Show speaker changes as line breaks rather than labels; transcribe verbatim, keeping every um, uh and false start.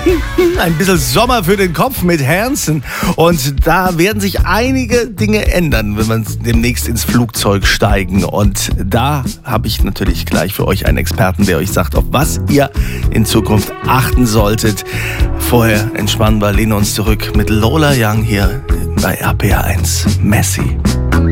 Ein bisschen Sommer für den Kopf mit Hanson. Und da werden sich einige Dinge ändern, wenn wir demnächst ins Flugzeug steigen. Und da habe ich natürlich gleich für euch einen Experten, der euch sagt, auf was ihr in Zukunft achten solltet. Vorher entspannen wir, lehnen uns zurück mit Lola Young hier bei R P R eins. Messi.